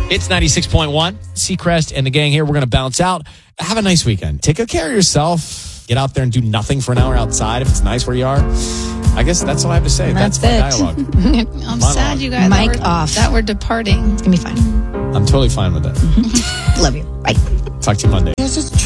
It's 96.1. Seacrest and the gang here. We're going to bounce out. Have a nice weekend. Take good care of yourself. Get out there and do nothing for an hour outside if it's nice where you are. I guess that's all I have to say. That's my dialogue. I'm sad you guys that we're departing. It's going to be fine. I'm totally fine with it. Love you. Bye. Talk to you Monday.